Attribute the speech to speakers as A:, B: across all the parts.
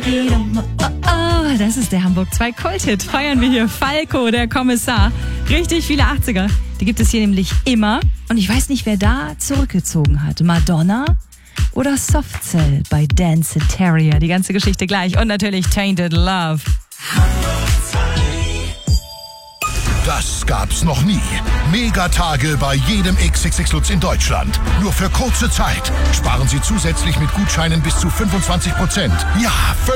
A: Das ist der Hamburg 2 Kulthit. Feiern wir hier. Falco, der Kommissar. Richtig viele 80er. Die gibt es hier nämlich immer. Und ich weiß nicht, wer da zurückgezogen hat. Madonna oder Softcell bei Dance Terrier. Die ganze Geschichte gleich. Und natürlich Tainted Love.
B: Das gab's noch nie. Megatage bei jedem XXX Lutz in Deutschland. Nur für kurze Zeit. Sparen Sie zusätzlich mit Gutscheinen bis zu 25%. Ja,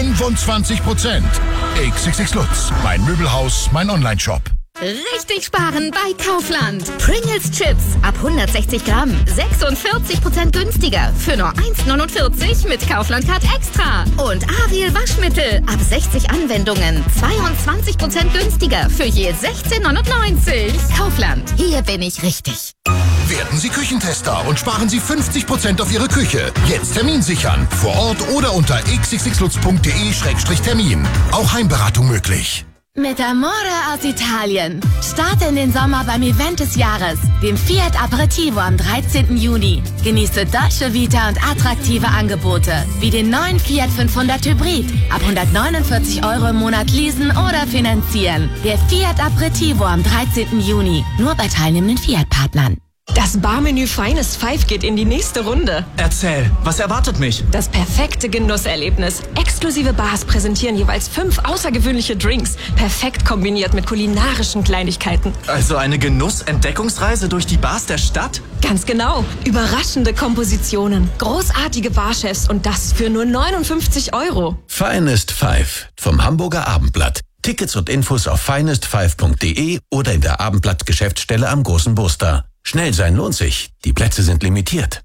B: 25%. XXX Lutz. Mein Möbelhaus, mein Onlineshop.
C: Richtig sparen bei Kaufland. Pringles Chips ab 160 Gramm. 46% günstiger. Für nur 1,49 mit Kaufland Card Extra. Und Ariel Waschmittel ab 60 Anwendungen. 22% günstiger. Für je 16,99. Kaufland. Hier bin ich richtig.
B: Werden Sie Küchentester und sparen Sie 50% auf Ihre Küche. Jetzt Termin sichern. Vor Ort oder unter xxxlutz.de/Termin. Auch Heimberatung möglich.
D: Mit Amore aus Italien. Starte in den Sommer beim Event des Jahres, dem Fiat Aperitivo am 13. Juni. Genieße Dolce Vita und attraktive Angebote, wie den neuen Fiat 500 Hybrid. Ab 149 € im Monat leasen oder finanzieren. Der Fiat Aperitivo am 13. Juni. Nur bei teilnehmenden Fiat-Partnern.
E: Das Barmenü Finest Five geht in die nächste Runde.
F: Erzähl, was erwartet mich?
E: Das perfekte Genusserlebnis. Exklusive Bars präsentieren jeweils 5 außergewöhnliche Drinks. Perfekt kombiniert mit kulinarischen Kleinigkeiten.
F: Also eine Genuss-Entdeckungsreise durch die Bars der Stadt?
E: Ganz genau. Überraschende Kompositionen, großartige Barchefs und das für nur 59 €.
G: Finest Five vom Hamburger Abendblatt. Tickets und Infos auf finest5.de oder in der Abendblatt-Geschäftsstelle am Großen Buster. Schnell sein lohnt sich. Die Plätze sind limitiert.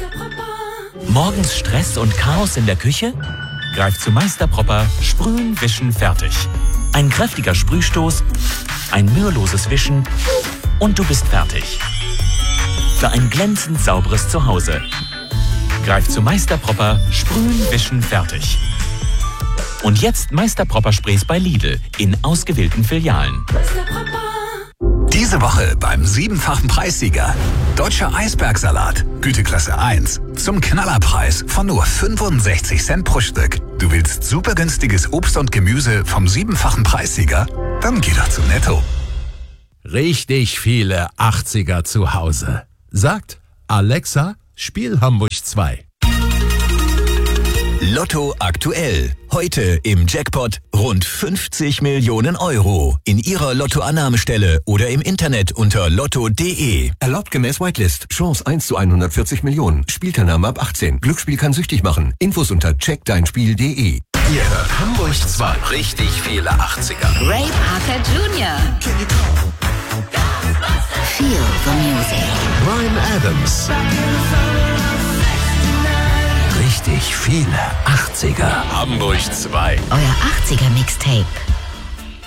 H: Morgens Stress und Chaos in der Küche? Greif zu Meister Propper, sprühen, wischen, fertig. Ein kräftiger Sprühstoß, ein müheloses Wischen und du bist fertig. Für ein glänzend sauberes Zuhause. Greif zu Meister Propper, sprühen, wischen, fertig. Und jetzt Meister Propper Sprays bei Lidl in ausgewählten Filialen.
I: Diese Woche beim 7-fachen Preissieger. Deutscher Eisbergsalat, Güteklasse 1. Zum Knallerpreis von nur 65 Cent pro Stück. Du willst super günstiges Obst und Gemüse vom 7-fachen Preissieger? Dann geh doch zu Netto.
J: Richtig viele 80er zu Hause. Sagt Alexa, spiel Hamburg 2.
I: Lotto aktuell. Heute im Jackpot rund 50 Millionen € in Ihrer Lottoannahmestelle oder im Internet unter lotto.de.
K: Erlaubt gemäß Whitelist. Chance 1 zu 140 Millionen. Spielteilnahme ab 18. Glücksspiel kann süchtig machen. Infos unter checkdeinspiel.de.
G: Ihr hört Hamburg 2. Richtig viele 80er.
C: Ray Parker Jr. Feel the music.
G: Bryan Adams. Richtig viele 80er. Hamburg 2.
C: Euer 80er Mixtape.